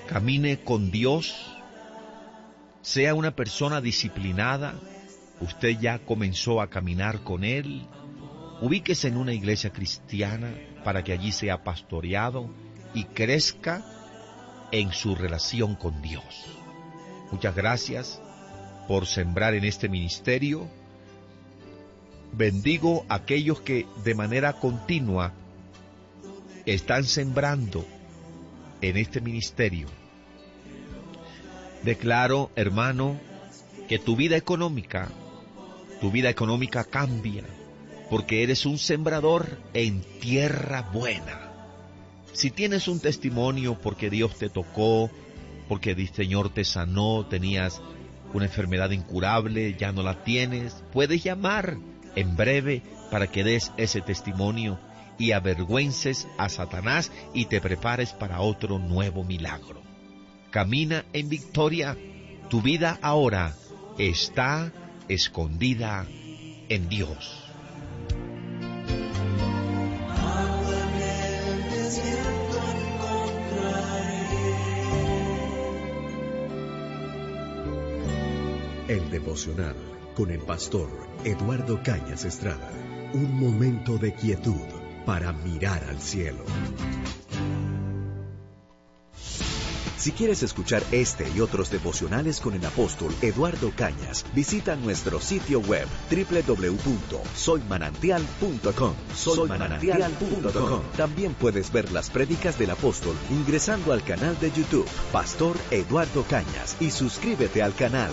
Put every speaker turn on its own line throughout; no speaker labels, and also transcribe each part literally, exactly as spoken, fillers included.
camine con Dios, sea una persona disciplinada. Usted ya comenzó a caminar con Él. Ubíquese en una iglesia cristiana para que allí sea pastoreado y crezca en su relación con Dios. Muchas gracias por sembrar en este ministerio. Bendigo a aquellos que de manera continua están sembrando en este ministerio. Declaro, hermano, que tu vida económica, tu vida económica cambia, porque eres un sembrador en tierra buena. Si tienes un testimonio porque Dios te tocó, porque el Señor te sanó, tenías una enfermedad incurable, ya no la tienes, puedes llamar en breve para que des ese testimonio y avergüences a Satanás y te prepares para otro nuevo milagro. Camina en victoria. Tu vida ahora está escondida en Dios.
El devocional con el pastor Eduardo Cañas Estrada. Un momento de quietud para mirar al cielo. Si quieres escuchar este y otros devocionales con el apóstol Eduardo Cañas, visita nuestro sitio web doble u doble u doble u punto soy manantial punto com. soy manantial punto com. También puedes ver las prédicas del apóstol ingresando al canal de YouTube Pastor Eduardo Cañas y suscríbete al canal.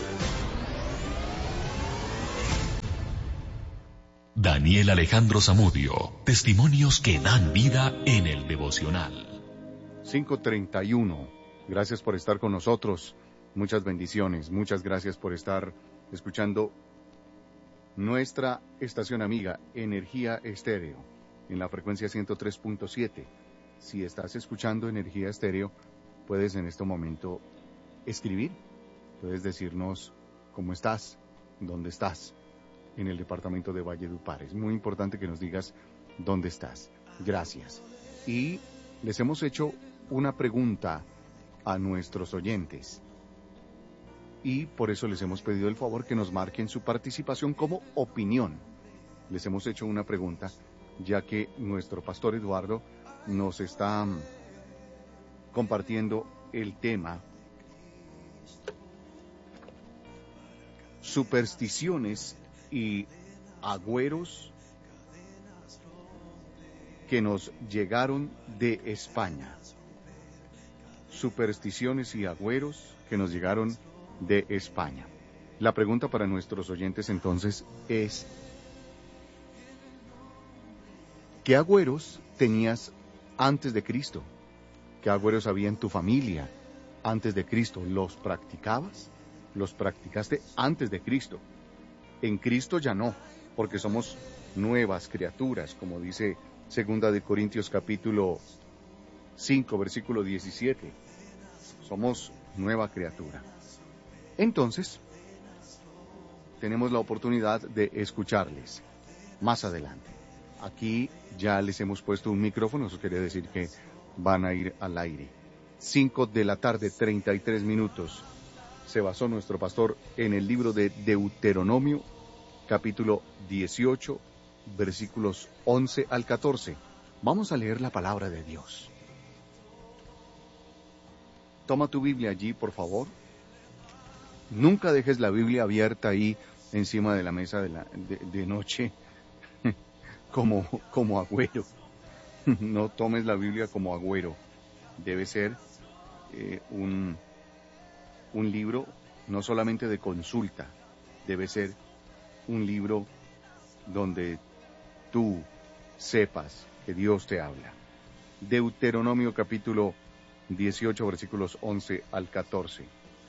Daniel Alejandro Zamudio, testimonios que dan vida en el devocional.
cinco treinta y uno. Gracias por estar con nosotros. Muchas bendiciones. Muchas gracias por estar escuchando nuestra estación amiga Energía Estéreo en la frecuencia ciento tres punto siete. Si estás escuchando Energía Estéreo, puedes en este momento escribir. Puedes decirnos cómo estás, dónde estás en el departamento de Valledupar. Es muy importante que nos digas dónde estás. Gracias. Y les hemos hecho una pregunta a nuestros oyentes. Y por eso les hemos pedido el favor que nos marquen su participación como opinión. Les hemos hecho una pregunta, ya que nuestro pastor Eduardo nos está compartiendo el tema supersticiones y agüeros que nos llegaron de España. Supersticiones y agüeros que nos llegaron de España. La pregunta para nuestros oyentes entonces es: ¿qué agüeros tenías antes de Cristo? ¿Qué agüeros había en tu familia antes de Cristo? ¿Los practicabas? ¿Los practicaste antes de Cristo? En Cristo ya no, porque somos nuevas criaturas, como dice Segunda de Corintios capítulo cinco, versículo diecisiete. Somos nueva criatura. Entonces, tenemos la oportunidad de escucharles más adelante. Aquí ya les hemos puesto un micrófono, eso quiere decir que van a ir al aire. Cinco de la tarde, treinta y tres minutos. Se basó nuestro pastor en el libro de Deuteronomio, capítulo dieciocho, versículos once al catorce. Vamos a leer la palabra de Dios. Toma tu Biblia allí, por favor. Nunca dejes la Biblia abierta ahí encima de la mesa de, la, de, de noche como, como agüero. No tomes la Biblia como agüero. Debe ser eh, un, un libro no solamente de consulta, debe ser un libro donde tú sepas que Dios te habla. Deuteronomio capítulo dieciocho, versículos once al catorce.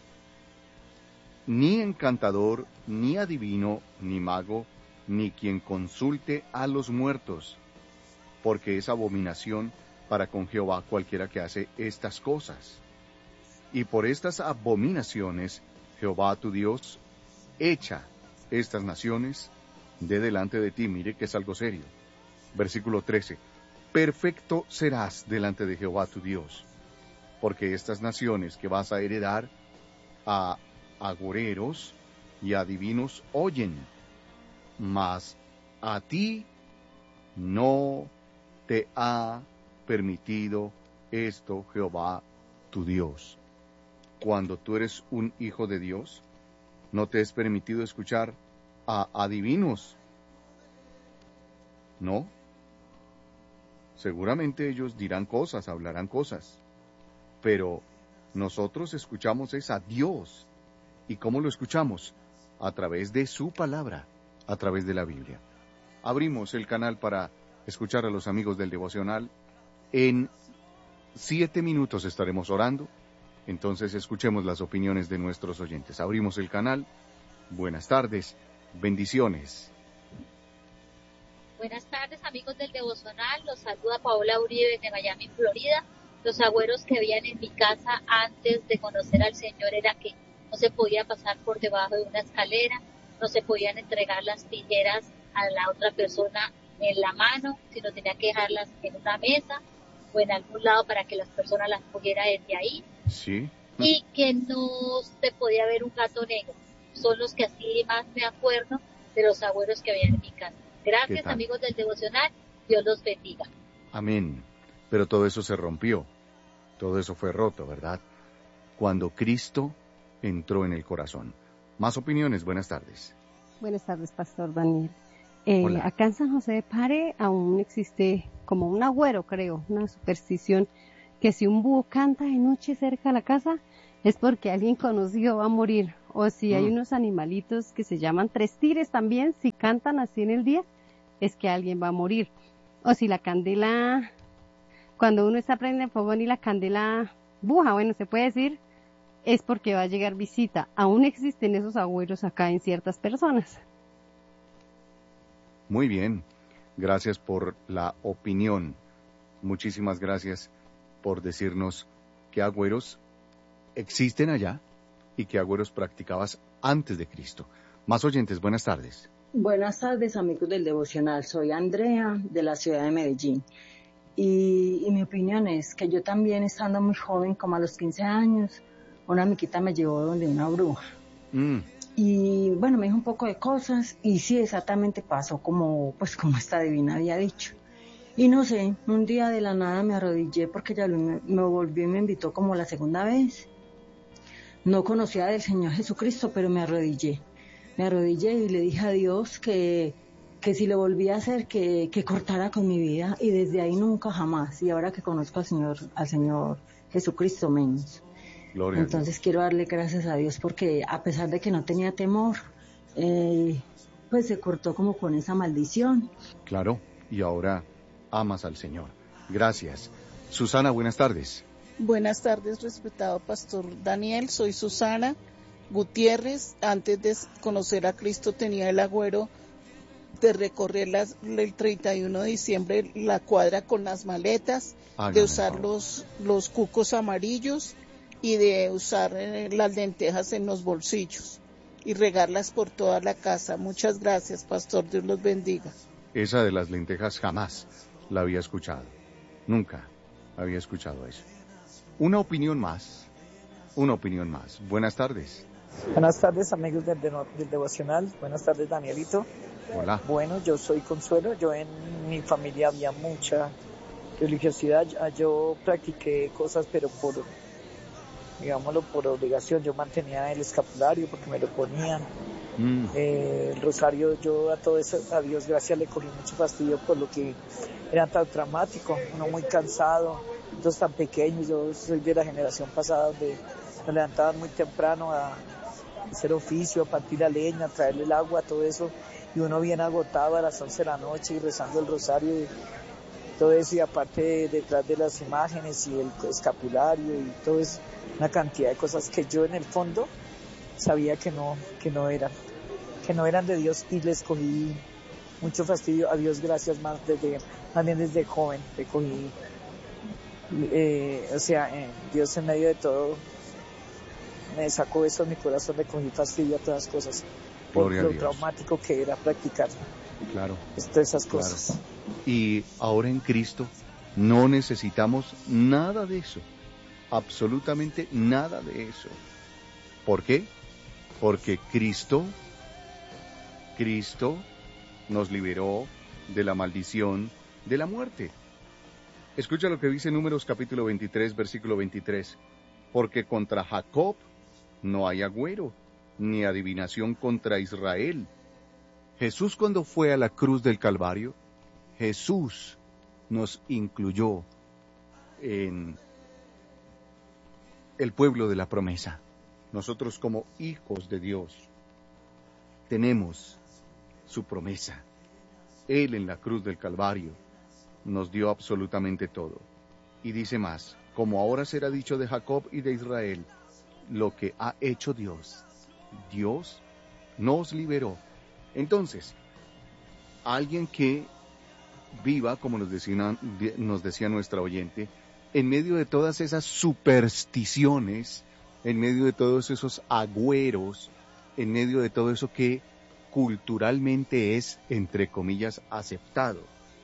Ni encantador, ni adivino, ni mago, ni quien consulte a los muertos, porque es abominación para con Jehová cualquiera que hace estas cosas. Y por estas abominaciones Jehová tu Dios echa estas naciones de delante de ti. Mire que es algo serio. Versículo trece. Perfecto serás delante de Jehová tu Dios, porque estas naciones que vas a heredar a agoreros y adivinos oyen, mas a ti no te ha permitido esto Jehová tu Dios. Cuando tú eres un hijo de Dios, no te es permitido escuchar a adivinos, ¿no? Seguramente ellos dirán cosas, hablarán cosas, pero nosotros escuchamos es a Dios. ¿Y cómo lo escuchamos? A través de su palabra, a través de la Biblia. Abrimos el canal para escuchar a los amigos del devocional. En siete minutos estaremos orando, entonces escuchemos las opiniones de nuestros oyentes. Abrimos el canal. Buenas tardes, bendiciones.
Buenas tardes, amigos del devocional. Los saluda Paola Uribe de Miami, Florida. Los agüeros que habían en mi casa antes de conocer al Señor era que no se podía pasar por debajo de una escalera, no se podían entregar las tijeras a la otra persona en la mano, sino tenía que dejarlas en una mesa o en algún lado para que las personas las cogiera desde ahí.
Sí.
Y que no se podía ver un gato negro. Son los que así más me acuerdo de los agüeros que habían en mi casa. Gracias, amigos del devocional. Dios los bendiga.
Amén. Pero todo eso se rompió. Todo eso fue roto, ¿verdad? Cuando Cristo entró en el corazón. Más opiniones. Buenas tardes.
Buenas tardes, Pastor Daniel. Eh, acá en San José de Pare aún existe como un agüero, creo, una superstición, que si un búho canta de noche cerca de la casa es porque alguien conocido va a morir. O si mm. hay unos animalitos que se llaman tres tires también, si cantan así en el día, es que alguien va a morir. O si la candela, cuando uno está prendiendo fogón y la candela buja, bueno, se puede decir, es porque va a llegar visita. Aún existen esos agüeros acá en ciertas personas.
Muy bien, gracias por la opinión. Muchísimas gracias por decirnos qué agüeros existen allá y qué agüeros practicabas antes de Cristo. Más oyentes, buenas tardes.
Buenas tardes, amigos del devocional. Soy Andrea, de la ciudad de Medellín. Y, y mi opinión es que yo también, estando muy joven, como a los quince años, una amiguita me llevó donde una bruja. Mm. Y bueno, me dijo un poco de cosas y sí, exactamente pasó como, pues, como esta divina había dicho. Y no sé, un día de la nada me arrodillé porque ella me, me volvió y me invitó como la segunda vez. No conocía del Señor Jesucristo, pero me arrodillé. Me arrodillé y le dije a Dios que, que si lo volvía a hacer, que, que cortara con mi vida. Y desde ahí nunca jamás. Y ahora que conozco al Señor, al Señor Jesucristo menos. Gloria Entonces quiero darle gracias a Dios porque a pesar de que no tenía temor, eh, pues se cortó como con esa maldición.
Claro, y ahora amas al Señor. Gracias. Susana, buenas tardes.
Buenas tardes, respetado Pastor Daniel. Soy Susana Gutiérrez. Antes de conocer a Cristo tenía el agüero de recorrer las, el treinta y uno de diciembre la cuadra con las maletas, Hágame de usar los, los cucos amarillos y de usar eh, las lentejas en los bolsillos y regarlas por toda la casa. Muchas gracias, Pastor. Dios los bendiga.
Esa de las lentejas jamás la había escuchado. Nunca había escuchado eso. Una opinión más. Una opinión más. Buenas tardes.
Buenas tardes, amigos del, de, del devocional. Buenas tardes, Danielito.
Hola.
Bueno, yo soy Consuelo. Yo en mi familia había mucha religiosidad. Yo practiqué cosas, pero por, digámoslo, por obligación. Yo mantenía el escapulario porque me lo ponían. Mm. Eh, el rosario, yo a todo eso, a Dios gracias, le cogí mucho fastidio por lo que era tan traumático. Uno muy cansado, todos tan pequeños. Yo soy de la generación pasada donde nos levantaban muy temprano a hacer oficio, a partir la leña, a traerle el agua, todo eso. Y uno bien agotado a las once de la noche y rezando el rosario y todo eso, y aparte detrás de las imágenes y el escapulario y todo eso, una cantidad de cosas que yo en el fondo sabía que no, que no eran, que no eran de Dios, y les cogí mucho fastidio. A Dios gracias, más desde, también desde joven, le cogí, eh, o sea, eh, Dios en medio de todo me sacó eso de mi corazón, le cogí fastidio a todas las cosas. Por lo traumático que era practicar.
Claro.
Todas esas cosas.
Claro. Y ahora en Cristo no necesitamos nada de eso. absolutamente nada de eso. ¿Por qué? Porque Cristo, Cristo nos liberó de la maldición de la muerte. Escucha lo que dice Números capítulo veintitrés, versículo veintitrés. Porque contra Jacob no hay agüero, ni adivinación contra Israel. Jesús, cuando fue a la cruz del Calvario, Jesús nos incluyó en el pueblo de la promesa. Nosotros, como hijos de Dios, tenemos su promesa. Él en la cruz del Calvario nos dio absolutamente todo. Y dice más, como ahora será dicho de Jacob y de Israel, lo que ha hecho Dios, Dios nos liberó. Entonces, alguien que viva, como nos decía, nos decía nuestra oyente, en medio de todas esas supersticiones, en medio de todos esos agüeros, en medio de todo eso que culturalmente es, entre comillas, aceptado.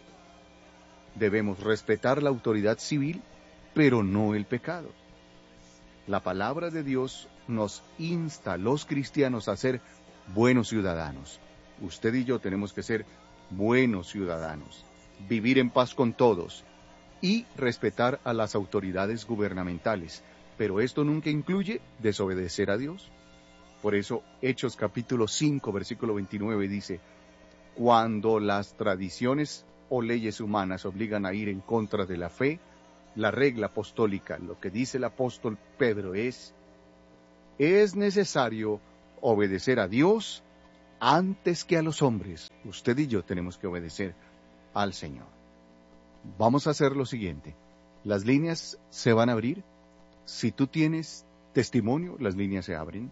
Debemos respetar la autoridad civil, pero no el pecado. La palabra de Dios nos insta a los cristianos a ser buenos ciudadanos. Usted y yo tenemos que ser buenos ciudadanos, vivir en paz con todos y respetar a las autoridades gubernamentales. Pero esto nunca incluye desobedecer a Dios. Por eso, Hechos capítulo cinco, versículo veintinueve dice, cuando las tradiciones o leyes humanas obligan a ir en contra de la fe, la regla apostólica, lo que dice el apóstol Pedro es, es necesario obedecer a Dios antes que a los hombres. Usted y yo tenemos que obedecer al Señor. Vamos a hacer lo siguiente. Las líneas se van a abrir. Si tú tienes testimonio, las líneas se abren.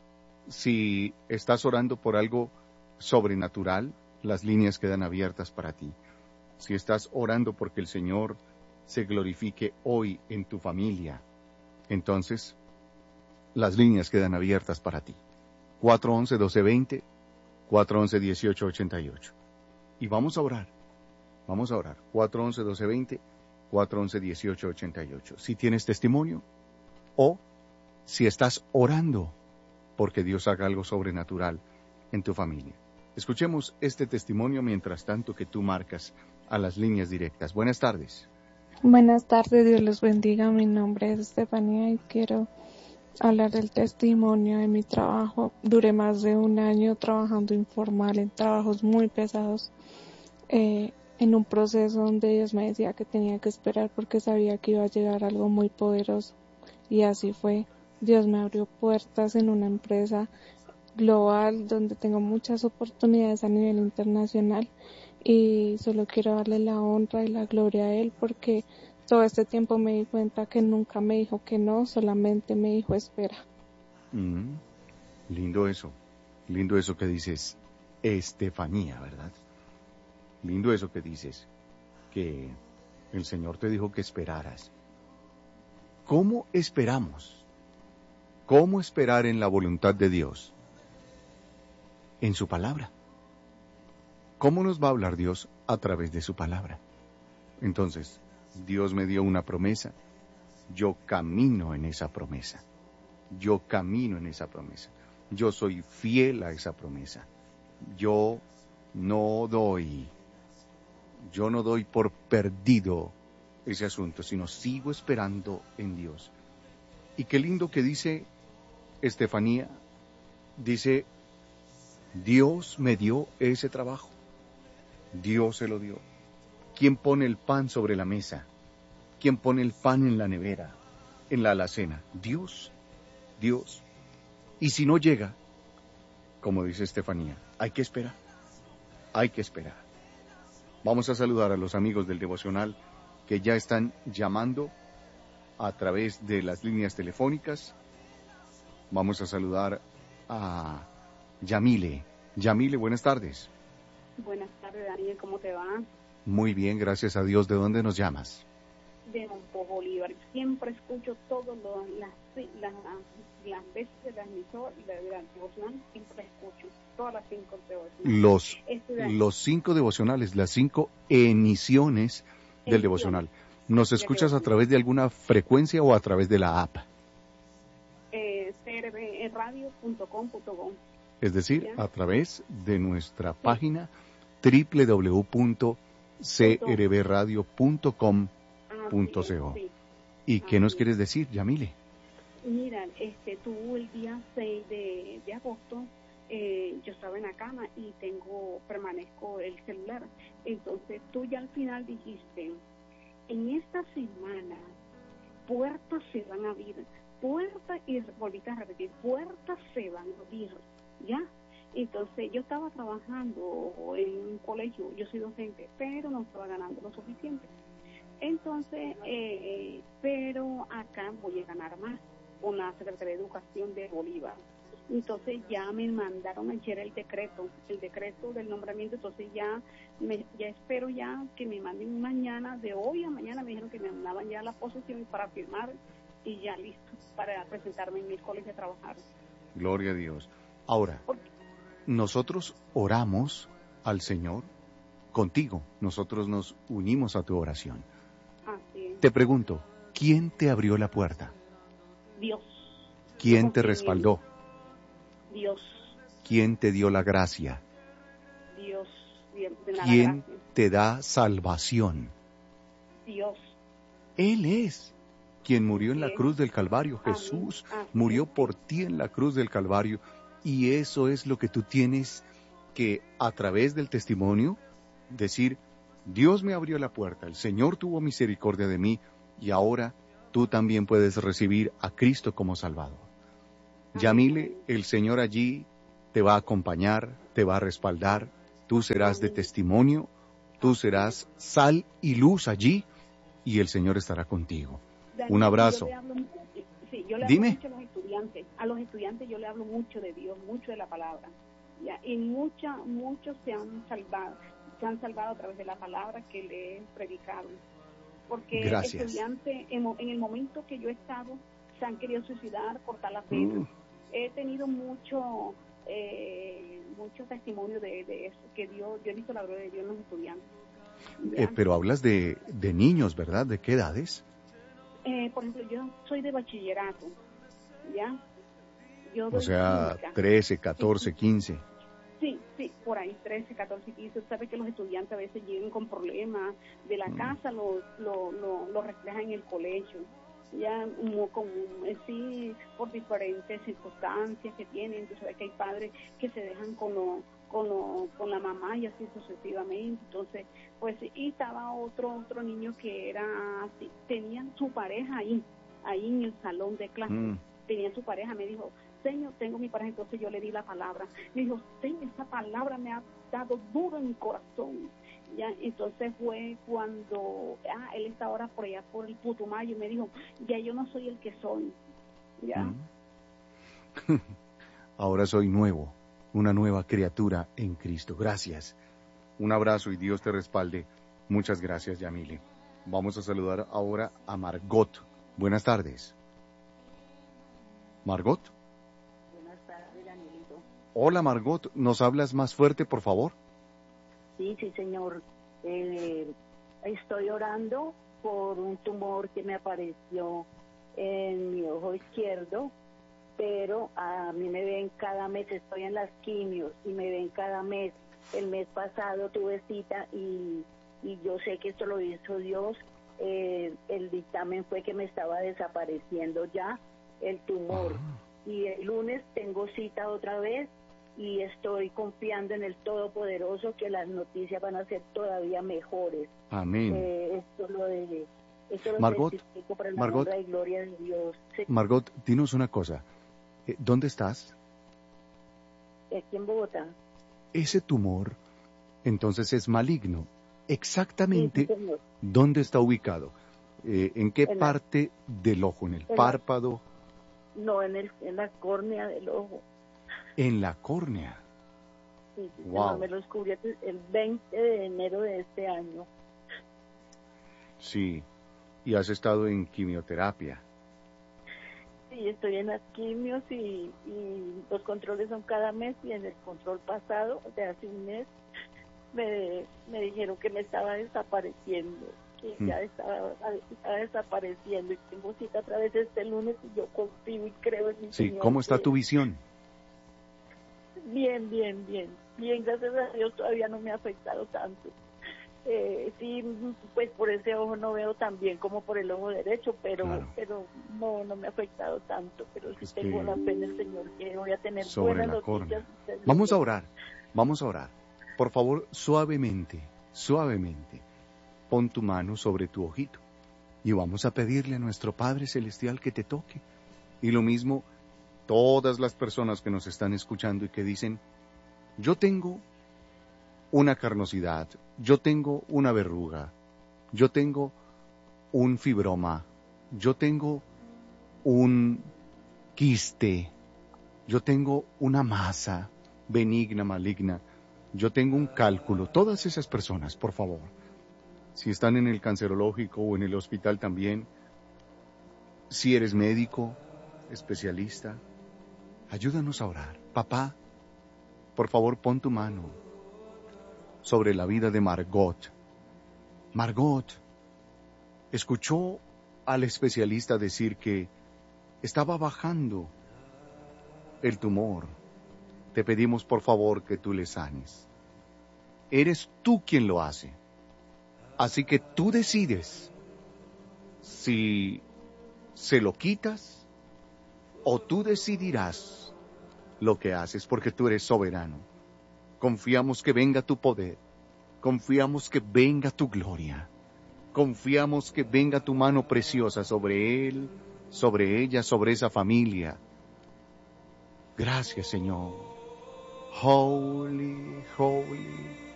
Si estás orando por algo sobrenatural, las líneas quedan abiertas para ti. Si estás orando porque el Señor se glorifique hoy en tu familia, entonces las líneas quedan abiertas para ti. cuatro once, doce veinte, cuatro once, dieciocho ochenta y ocho. Y vamos a orar. Vamos a orar. cuatro once, doce veinte, cuatro once, dieciocho ochenta y ocho. Si tienes testimonio o si estás orando porque Dios haga algo sobrenatural en tu familia. Escuchemos este testimonio mientras tanto que tú marcas a las líneas directas. Buenas tardes.
Buenas tardes, Dios los bendiga. Mi nombre es Estefanía y quiero hablar del testimonio de mi trabajo. Duré más de un año trabajando informal en trabajos muy pesados, eh, en un proceso donde Dios me decía que tenía que esperar porque sabía que iba a llegar algo muy poderoso. Y así fue. Dios me abrió puertas en una empresa global donde tengo muchas oportunidades a nivel internacional y solo quiero darle la honra y la gloria a Él porque todo este tiempo me di cuenta que nunca me dijo que no, solamente me dijo espera.
Mm, lindo eso, lindo eso que dices, Estefanía, ¿verdad? Lindo eso que dices, que el Señor te dijo que esperaras. ¿Cómo esperamos? ¿Cómo esperar en la voluntad de Dios? En su palabra. ¿Cómo nos va a hablar Dios? A través de su palabra. Entonces, Dios me dio una promesa, yo camino en esa promesa, yo camino en esa promesa, yo soy fiel a esa promesa, yo no doy, yo no doy por perdido ese asunto, sino sigo esperando en Dios. Y qué lindo que dice Estefanía, dice, Dios me dio ese trabajo, Dios se lo dio. ¿Quién pone el pan sobre la mesa? ¿Quién pone el pan en la nevera, en la alacena? Dios, Dios. Y si no llega, como dice Estefanía, hay que esperar, hay que esperar. Vamos a saludar a los amigos del devocional que ya están llamando a través de las líneas telefónicas. Vamos a saludar a Yamile. Yamile, buenas tardes.
Buenas tardes, Daniel, ¿cómo te va?
Muy bien, gracias a Dios. ¿De dónde nos llamas?
De Monpós, Bolívar. Siempre escucho todas las, las, las veces de la emisora y de la devocional, siempre escucho todas las cinco devocionales.
Los, los cinco devocionales, las cinco emisiones del devocional. ¿Nos escuchas a través de alguna frecuencia o a través de la app?
Eh, c r b radio punto com punto go.
Es decir,
¿Ya?
a través de nuestra sí. página doble u doble u doble u punto c r b radio punto com punto co. Sí. ¿Y qué ah, nos sí. quieres decir, Yamile?
Mira, este, tú el día seis de, de agosto, eh, yo estaba en la cama y tengo, permanezco el celular. Entonces tú ya al final dijiste, en esta semana, puertas se van a abrir, puertas, y volviste a repetir, puertas se van a abrir, ¿ya? Entonces yo estaba trabajando en un colegio, yo soy docente, pero no estaba ganando lo suficiente. Entonces, eh, pero acá voy a ganar más con la Secretaría de Educación de Bolívar. Entonces ya me mandaron a echar el decreto, el decreto del nombramiento, entonces ya me, ya espero ya que me manden mañana, de hoy a mañana me dijeron que me mandaban ya la posesión para firmar y ya listo, para presentarme en mi colegio a trabajar.
Gloria a Dios. Ahora, nosotros oramos al Señor contigo, nosotros nos unimos a tu oración.
Así es.
Te pregunto, ¿quién te abrió la puerta?
Dios.
¿Quién te respaldó?
Dios.
¿Quién te dio la gracia?
Dios. De la
¿Quién
gracia.
te da salvación?
Dios.
Él es quien murió en la cruz del Calvario.
Amén.
Jesús
Amén.
murió por ti en la cruz del Calvario. Y eso es lo que tú tienes que, a través del testimonio, decir, Dios me abrió la puerta, el Señor tuvo misericordia de mí, y ahora tú también puedes recibir a Cristo como Salvador. Yamile, el Señor allí te va a acompañar, te va a respaldar, tú serás de testimonio, tú serás sal y luz allí, y el Señor estará contigo.
Daniel,
un abrazo.
Yo le hablo, sí, yo le
Dime.
hablo mucho a los estudiantes, a los estudiantes yo le hablo mucho de Dios, mucho de la palabra, ya, y mucha, muchos se han salvado, se han salvado a través de la palabra que le he predicado. Porque
Gracias.
estudiantes, en, en el momento que yo he estado, se han querido suicidar, cortar la pena. Mm. He tenido mucho eh, mucho testimonio de, de eso, que Dios, yo he visto la gloria de Dios en los estudiantes.
Eh, pero hablas de, de niños, ¿verdad? ¿De qué edades?
Eh, por ejemplo, yo soy de bachillerato, ¿ya? Yo
o sea,
química.
trece, catorce, quince.
Sí, sí, por ahí, trece, catorce, quince. Sabe que los estudiantes a veces llegan con problemas de la mm. casa, lo, lo, lo, lo reflejan en el colegio. Ya, como, como sí, por diferentes circunstancias que tienen. Entonces, que hay padres que se dejan con, lo, con, lo, con la mamá y así sucesivamente. Entonces, pues, y estaba otro otro niño que era así, tenía su pareja ahí, ahí en el salón de clase. Mm. Tenía su pareja, me dijo, Señor, tengo mi pareja, entonces yo le di la palabra. Me dijo, Señor, esa palabra me ha dado duro en mi corazón. Ya, entonces fue cuando, ah, él está ahora por allá por el Putumayo, y me dijo, ya yo no soy el que soy. Ya.
Mm. Ahora soy nuevo, una nueva criatura en Cristo. Gracias. Un abrazo y Dios te respalde. Muchas gracias, Yamile. Vamos a saludar ahora a Margot. Buenas tardes. Margot. Hola, Margot, ¿nos hablas más fuerte, por favor?
Sí, sí, señor. Eh, estoy orando por un tumor que me apareció en mi ojo izquierdo, pero a mí me ven cada mes, estoy en las quimios y me ven cada mes. El mes pasado tuve cita y, y yo sé que esto lo hizo Dios. Eh, el dictamen fue que me estaba desapareciendo ya el tumor. Ah. Y el lunes tengo cita otra vez. Y estoy confiando en el Todopoderoso que las noticias van a ser todavía mejores.
Amén.
Eh, esto lo de, esto lo
Margot,
para la
Margot,
honra y gloria de Dios. Sí.
Margot, dinos una cosa. ¿Dónde estás?
Aquí en Bogotá.
Ese tumor, entonces, es maligno. Exactamente,
sí, sí,
¿dónde está ubicado? Eh, ¿En qué en parte la, del ojo? ¿En el en párpado?
La, no, en, el, en la córnea del ojo.
En la córnea.
Sí, sí,
wow.
Me lo descubrí el veinte de enero de este año.
Sí, y has estado en quimioterapia.
Sí, estoy en las quimios y, y los controles son cada mes, y en el control pasado, de hace un mes, me, me dijeron que me estaba desapareciendo que
Mm.
ya estaba, estaba desapareciendo, y tengo cita otra vez este lunes y yo confío y creo en mi
Sí,
Señor.
¿cómo está
que-
tu visión?
Bien, bien, bien, bien, gracias a Dios todavía no me ha afectado tanto. Eh, sí, pues por ese ojo no veo tan bien como por el ojo derecho, pero
Claro.
pero no no me ha afectado tanto, pero sí
Es
tengo
que
la fe en el Señor que voy a tener
sobre
buenas
la
noticias.
córnea.
Ustedes
Vamos a
lo
orar, vamos a orar. Por favor, suavemente, suavemente, pon tu mano sobre tu ojito y vamos a pedirle a nuestro Padre Celestial que te toque. Y lo mismo, todas las personas que nos están escuchando y que dicen, yo tengo una carnosidad, yo tengo una verruga, yo tengo un fibroma, yo tengo un quiste, yo tengo una masa benigna, maligna, yo tengo un cálculo. Todas esas personas, por favor, si están en el cancerológico o en el hospital también, si eres médico, especialista, ayúdanos a orar. Papá, por favor, pon tu mano sobre la vida de Margot. Margot escuchó al especialista decir que estaba bajando el tumor. Te pedimos por favor que tú le sanes. Eres tú quien lo hace. Así que tú decides si se lo quitas o tú decidirás lo que haces, porque tú eres soberano. Confiamos que venga tu poder. Confiamos que venga tu gloria. Confiamos que venga tu mano preciosa sobre él, sobre ella, sobre esa familia. Gracias, Señor. Holy, holy,